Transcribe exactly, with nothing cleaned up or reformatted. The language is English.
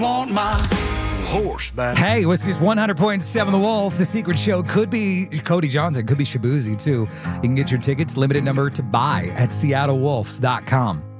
Want my horse back. Hey, what's this one hundred point seven The Wolf? The secret show could be Cody Johnson, could be Shabuzi too. You can get your tickets, limited number to buy at seattle wolf dot com.